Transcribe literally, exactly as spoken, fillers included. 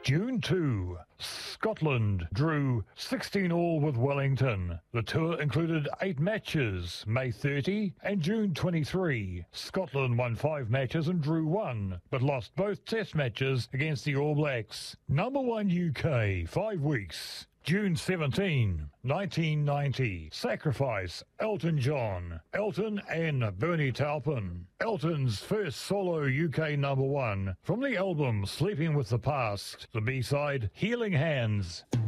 June second, Scotland drew sixteen all with Wellington. The tour included eight matches, May thirtieth and June twenty-third. Scotland won five matches and drew one, but lost both test matches against the All Blacks. Number one U K, five weeks. June seventeenth, nineteen ninety. Sacrifice, Elton John. Elton and Bernie Taupin. Elton's first solo U K number one. From the album Sleeping with the Past, the B-side, Healing Hands.